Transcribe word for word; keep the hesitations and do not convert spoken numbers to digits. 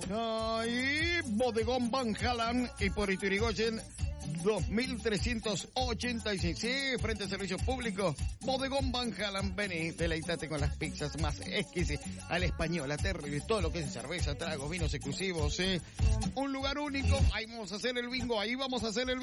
Ay, Bodegón Van Halen y por Iturigoyen dos mil trescientos ochenta y seis. Sí, frente a servicio público. Bodegón Van Halen, vení, deleítate con las pizzas más exquisitas. Al español, a terrible, todo lo que es cerveza, tragos, vinos exclusivos, ¿eh? Un lugar único. Ahí vamos a hacer el bingo, ahí vamos a hacer el